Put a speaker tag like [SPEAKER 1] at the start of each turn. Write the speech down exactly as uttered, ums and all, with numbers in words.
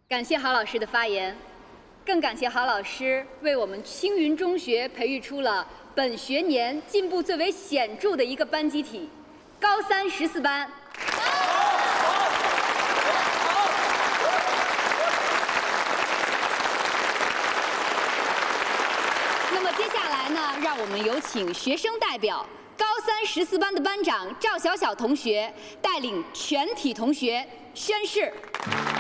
[SPEAKER 1] 感谢郝老师的发言，更感谢郝老师为我们青云中学培育出了本学年进步最为显著的一个班集体——高三十四班。那么接下来呢，让我们有请学生代表高三十四班的班长赵小小同学带领全体同学宣誓。